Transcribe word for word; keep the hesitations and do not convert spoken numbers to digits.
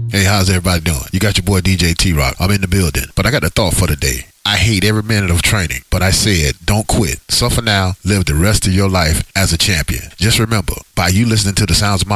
Hey, how's everybody doing? You got your boy D J T-Rock. I'm in the building. But I got a thought for the day. I hate every minute of training, but I said, don't quit. Suffer now, live the rest of your life as a champion. Just remember, by you listening to the sounds of my